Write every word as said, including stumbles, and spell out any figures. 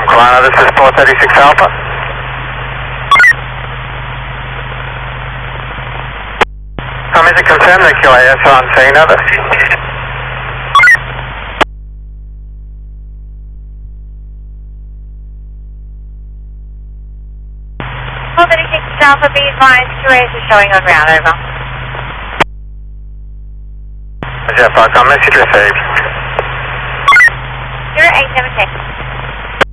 Carolina, this is four thirty-six Alpha. Um, is it confirmed that Q A S are on scene, over? four thirty-six Alpha, be advised, Q A S is showing on route, over. Jeff, I've got message received. zero eight seven ten.